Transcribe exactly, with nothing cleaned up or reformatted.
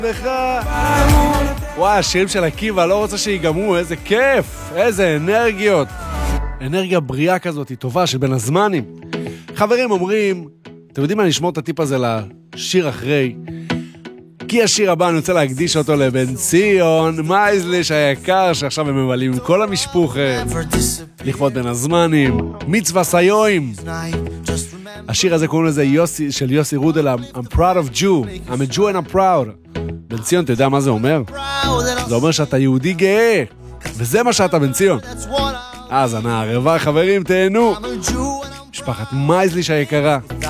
לך. וואי, השירים של עקיבא, לא רוצה שיגמרו, איזה כיף, איזה אנרגיות. אנרגיה בריאה כזאת, היא טובה, של בין הזמנים. חברים אומרים, אתם יודעים מה, נשמור את הטיפ הזה לשיר אחרי, כי השיר הבא אני רוצה להקדיש אותו לבן ציון, מייזליש היקר, שעכשיו הם מבלים עם כל המשפוך, לכבוד בין הזמנים, מצווה סיועים. השיר הזה קוראים לזה יוסי, של יוסי רודל, I'm proud of Jew, I'm a Jew and I'm proud. בן ציון, אתה יודע מה זה אומר? זה אומר שאתה יהודי גאה, וזה מה שאתה בן ציון. אז הנערבה, חברים, תהנו. משפחת מייזליש היקרה.